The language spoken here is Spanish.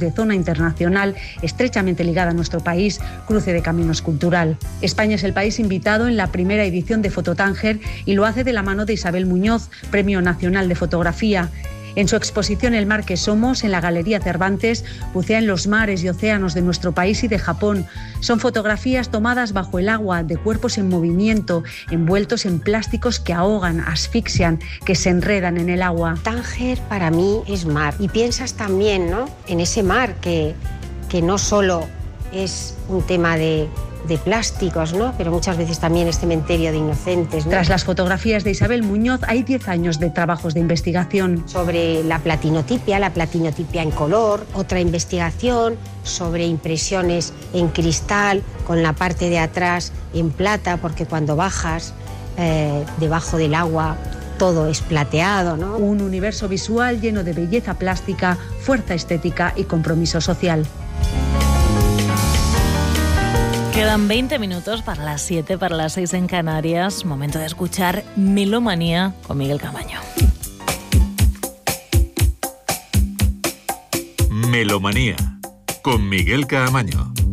de zona internacional estrechamente ligada a nuestro país, cruce de caminos cultural. España es el país invitado en la primera edición de Fototánger y lo hace de la mano de Isabel Muñoz, Premio Nacional de Fotografía. En su exposición El mar que somos, en la Galería Cervantes, bucea en los mares y océanos de nuestro país y de Japón. Son fotografías tomadas bajo el agua, de cuerpos en movimiento, envueltos en plásticos que ahogan, asfixian, que se enredan en el agua. Tánger para mí es mar. Y piensas también, ¿no?, en ese mar que no solo es un tema de plásticos, ¿no?, pero muchas veces también es cementerio de inocentes, ¿no? Tras las fotografías de Isabel Muñoz hay 10 años de trabajos de investigación. Sobre la platinotipia en color, otra investigación sobre impresiones en cristal con la parte de atrás en plata, porque cuando bajas debajo del agua todo es plateado, ¿no? Un universo visual lleno de belleza plástica, fuerza estética y compromiso social. Quedan 20 minutos para las 7, para las 6 en Canarias. Momento de escuchar Melomanía con Miguel Caamaño. Melomanía con Miguel Caamaño.